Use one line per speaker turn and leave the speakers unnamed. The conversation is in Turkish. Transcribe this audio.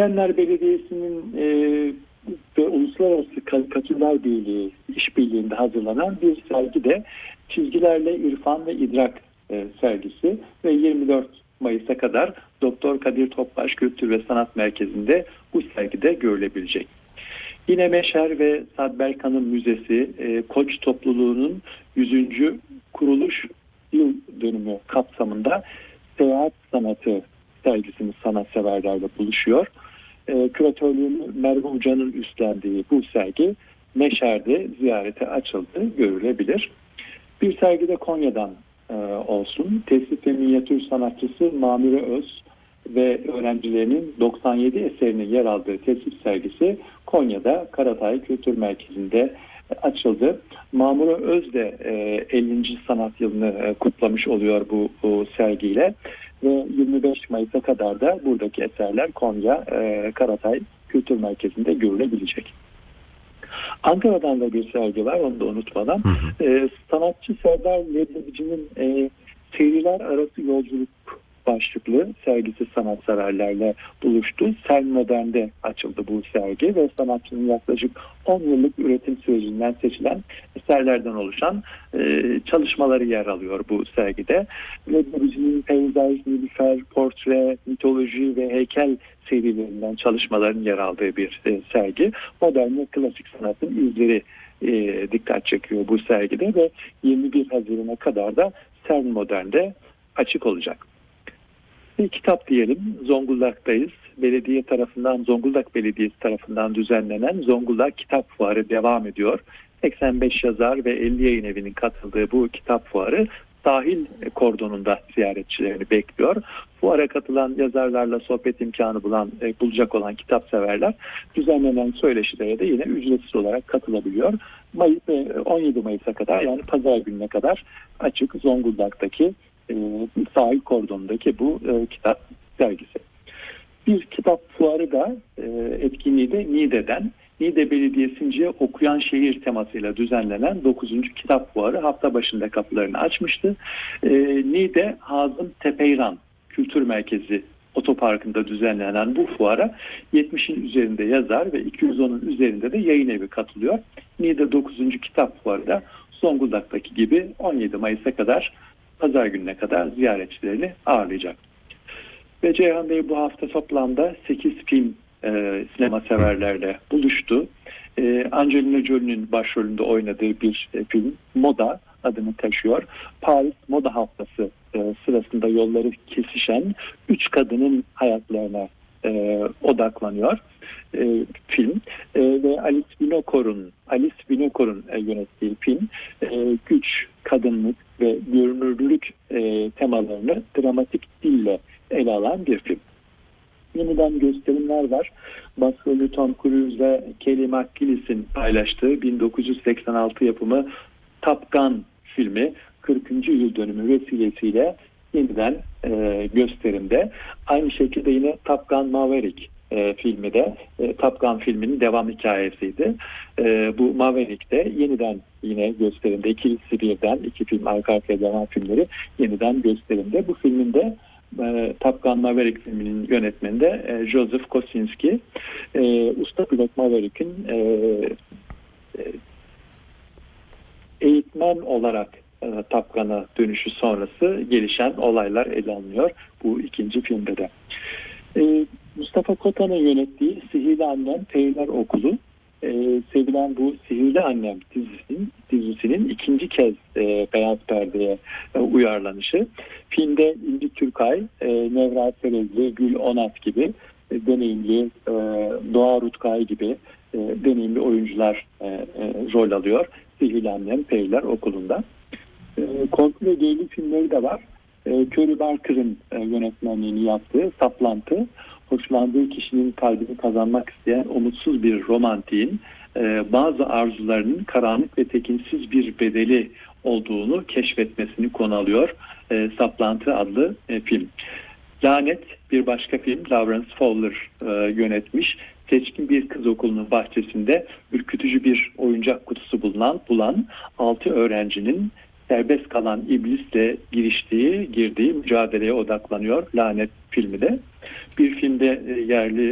Esenler Belediyesi'nin ve Uluslararası Karikatürler Birliği işbirliğinde hazırlanan bir sergi de Çizgilerle İrfan ve İdrak sergisi ve 24 Mayıs'a kadar Doktor Kadir Topbaş Kültür ve Sanat Merkezi'nde bu sergide görülebilecek. Yine Meşer ve Sad Berkan'ın Müzesi Koç topluluğunun 100. kuruluş yıl dönümü kapsamında Seyahat Sanatı sergisini sanatseverlerle buluşuyor. Küratörlüğünü Merve Ucan'ın üstlendiği bu sergi Meşer'de ziyarete açıldı, görülebilir. Bir sergide Konya'dan olsun. Tesip ve minyatür sanatçısı Mamure Öz ve öğrencilerinin 97 eserinin yer aldığı tesip sergisi Konya'da Karatay Kültür Merkezi'nde açıldı. Mamure Öz de 50. sanat yılını kutlamış oluyor bu sergiyle ve 25 Mayıs'a kadar da buradaki eserler Konya Karatay Kültür Merkezi'nde görülebilecek. Ankara'dan da bir sergi var, onu da unutmadan. Sanatçı Serdar Leblebici'nin Seriler Arası Yolculuk başlıklı sergisi sanatseverlerle buluştu. Sel Modern'de açıldı bu sergi ve sanatçının yaklaşık 10 yıllık üretim sürecinden seçilen eserlerden oluşan çalışmaları yer alıyor bu sergide. Leblebici'nin peyzaj, nilüfer, portre, mitoloji ve heykel serilerinden çalışmaların yer aldığı bir sergi. Modern ve klasik sanatın izleri dikkat çekiyor bu sergide ve 21 Haziran'a kadar da Sel Modern'de açık olacak. Bir kitap diyelim. Zonguldak'tayız. Zonguldak Belediyesi tarafından düzenlenen Zonguldak Kitap Fuarı devam ediyor. 85 yazar ve 50 yayın evinin katıldığı bu kitap fuarı sahil kordonunda ziyaretçilerini bekliyor. Fuara katılan yazarlarla sohbet imkanı bulacak olan kitapseverler düzenlenen söyleşilere de yine ücretsiz olarak katılabiliyor. 17 Mayıs'a kadar, yani pazar gününe kadar açık Zonguldak'taki sahil kordonundaki bu kitap sergisi. Bir kitap fuarı da etkinliği de Niğde Belediyesi'nce Okuyan Şehir temasıyla düzenlenen 9. kitap fuarı hafta başında kapılarını açmıştı. Niğde Hazım Tepeyran Kültür Merkezi Otoparkı'nda düzenlenen bu fuara 70'in üzerinde yazar ve 210'un üzerinde de yayın evi katılıyor. Niğde 9. kitap fuarı da Zonguldak'taki gibi 17 Mayıs'a kadar, pazar gününe kadar ziyaretçilerini ağırlayacak. Ve Ceyhan Bey bu hafta toplamda 8 film sinema severlerle buluştu. Angelina Jolie'nin başrolünde oynadığı bir film Moda adını taşıyor. Paris Moda Haftası sırasında yolları kesişen 3 kadının hayatlarına odaklanıyor film ve Alice Winocour'un yönettiği film güç, kadınlık ve görünürlük temalarını dramatik dille ele alan bir film. Yeniden gösterimler var. Başrolü Tom Cruise ve Kelly McGillis'in paylaştığı 1986 yapımı Top Gun filmi 40. yıl dönümü vesilesiyle yeniden gösterimde. Aynı şekilde yine Top Gun Maverick filmi de Top Gun filminin devam hikayesiydi. Bu Maverick de yeniden yine gösterimde. İkisi birden, iki film arka arkaya devam filmleri yeniden gösterimde. Bu filmin de Top Gun Maverick filminin yönetmeni de Joseph Kosinski. Usta pilot Maverick'in eğitmen olarak Top Gun'a dönüşü sonrası gelişen olaylar ele alınıyor bu ikinci filmde de. Mustafa Kota'nın yönettiği Sihirli Annem Periler Okulu, sevilen bu Sihirli Annem dizisinin ikinci kez beyaz perdeye uyarlanışı. Filmde İnci Türkay, Nevra Serezli, Gül Onat gibi deneyimli, Doğa Rutkay gibi deneyimli oyuncular rol alıyor Sihirli Annem Periler Okulu'nda. Korku ve gerilim filmleri de var. Curry Barker'ın yönetmenliğini yaptığı Saplantı, hoşlandığı kişinin kalbini kazanmak isteyen umutsuz bir romantiğin bazı arzularının karanlık ve tekinsiz bir bedeli olduğunu keşfetmesini konu alıyor Saplantı adlı film. Lanet bir başka film, Lawrence Fowler yönetmiş. Seçkin bir kız okulunun bahçesinde ürkütücü bir oyuncak kutusu bulan 6 öğrencinin serbest kalan iblisle girdiği mücadeleye odaklanıyor Lanet filmi de. Bir filmde yerli